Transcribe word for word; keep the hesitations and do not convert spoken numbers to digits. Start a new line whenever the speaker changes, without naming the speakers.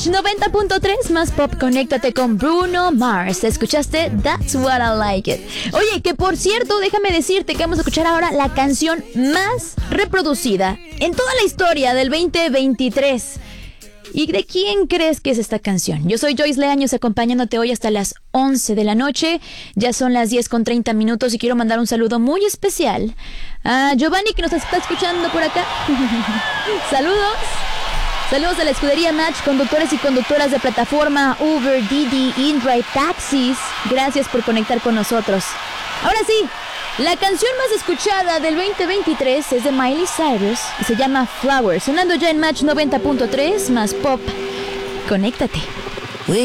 Match noventa punto tres más pop, conéctate con Bruno Mars. ¿Escuchaste? That's what I like it. Oye, que por cierto, déjame decirte que vamos a escuchar ahora la canción más reproducida en toda la historia del veinte veintitrés. ¿Y de quién crees que es esta canción? Yo soy Joyce Leaños, acompañándote hoy hasta las once de la noche. Ya son las diez con treinta minutos y quiero mandar un saludo muy especial a Giovanni, que nos está escuchando por acá. Saludos. Saludos a la escudería Match, conductores y conductoras de plataforma Uber, Didi, InDrive, Taxis. Gracias por conectar con nosotros. Ahora sí, la canción más escuchada del veinte veintitrés es de Miley Cyrus y se llama Flowers, sonando ya en Match noventa punto tres más pop. Conéctate.